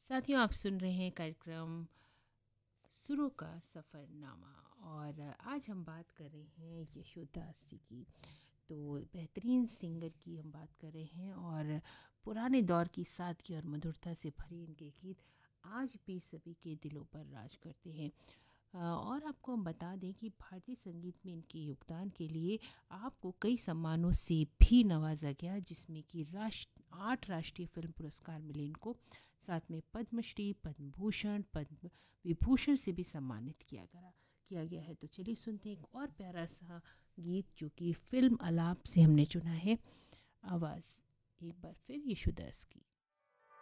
साथियों, आप सुन रहे हैं कार्यक्रम सुरों का सफ़रनामा। और आज हम बात कर रहे हैं यशोदास जी की। तो बेहतरीन सिंगर की हम बात कर रहे हैं और पुराने दौर की सादगी और मधुरता से भरे इनके गीत आज भी सभी के दिलों पर राज करते हैं। और आपको हम बता दें कि भारतीय संगीत में इनके योगदान के लिए आपको कई सम्मानों से भी नवाजा गया, जिसमें कि 8 राष्ट्रीय फिल्म पुरस्कार मिले इनको। साथ में पद्मश्री, पद्म भूषण, पद्म विभूषण से भी सम्मानित किया गया है। तो चलिए सुनते हैं एक और प्यारा सा गीत जो कि फिल्म अलाप से हमने चुना है। आवाज़ एक बार फिर यशोदास की।